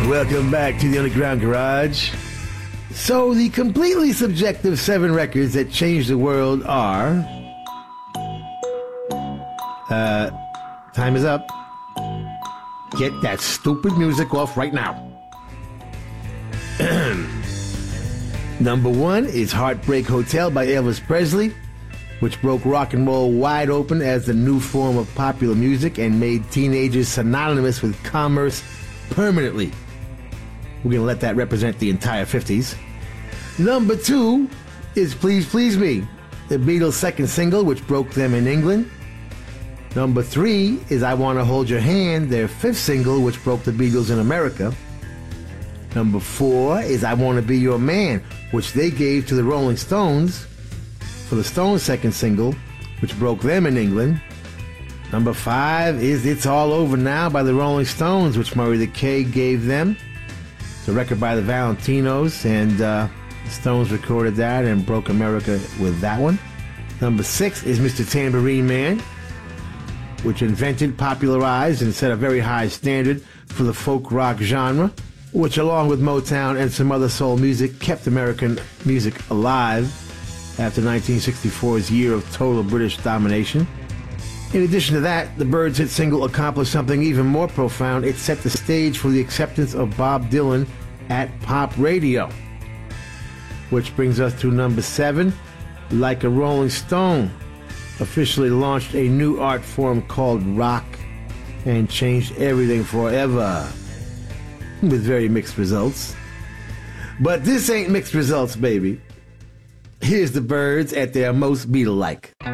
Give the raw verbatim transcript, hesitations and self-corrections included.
Welcome back to the Underground Garage. So, the completely subjective seven records that changed the world are... Uh, time is up. Get that stupid music off right now. Number one is Heartbreak Hotel by Elvis Presley, which broke rock and roll wide open as the new form of popular music and made teenagers synonymous with commerce permanently. We're going to let that represent the entire fifties. Number two is Please Please Me, the Beatles' second single, which broke them in England. Number three is I Want to Hold Your Hand, their fifth single, which broke the Beatles in America. Number four is I Want to Be Your Man, which they gave to the Rolling Stones for the Stones' second single, which broke them in England. Number five is It's All Over Now by the Rolling Stones, which Murray the K gave them. It's a record by the Valentinos, and uh, the Stones recorded that and broke America with that one. Number six is Mister Tambourine Man, which invented, popularized, and set a very high standard for the folk rock genre, which along with Motown and some other soul music kept American music alive after nineteen sixty-four's year of total British domination. In addition to that, the Byrds' hit single accomplished something even more profound. It set the stage for the acceptance of Bob Dylan at pop radio. Which brings us to number seven, Like a Rolling Stone officially launched a new art form called rock and changed everything forever, with very mixed results. But this ain't mixed results, baby. Here's the Byrds at their most Beatle-like.